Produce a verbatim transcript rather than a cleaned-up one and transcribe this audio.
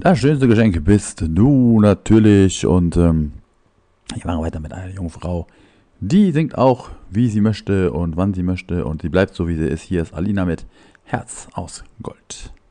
Das schönste Geschenk bist du natürlich. Und ähm, ich mache weiter mit einer jungen Frau. Die singt auch, wie sie möchte und wann sie möchte. Und sie bleibt so, wie sie ist. Hier ist Alina mit Herz aus Gold.